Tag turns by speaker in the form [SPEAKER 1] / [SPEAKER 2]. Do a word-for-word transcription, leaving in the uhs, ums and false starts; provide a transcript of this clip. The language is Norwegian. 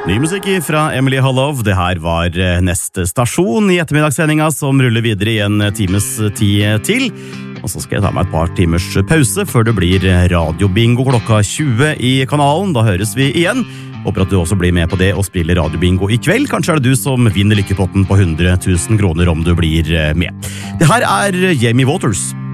[SPEAKER 1] Ny musikk fra Emily Hollow. Det her var neste stasjon i ettermiddagssendinga som ruller videre i en times tid til. Og så skal jeg ta meg et par timers pause før det blir radiobingo klokka tjue i kanalen. Da høres vi igjen. Håper at du også blir med på det og spiller radiobingo i kveld. Kanskje er det du som vinner lykkepotten på hundre tusen kroner om du blir med. Det her er Jamie Waters.